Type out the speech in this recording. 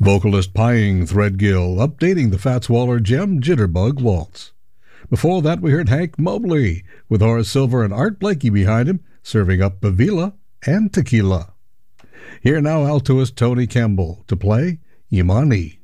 Vocalist Pying Threadgill updating the Fats Waller Gem Jitterbug Waltz. Before that, we heard Hank Mobley with Horace Silver and Art Blakey behind him, serving up Bavila and Tequila. Here now, altoist Tony Campbell to play Imani.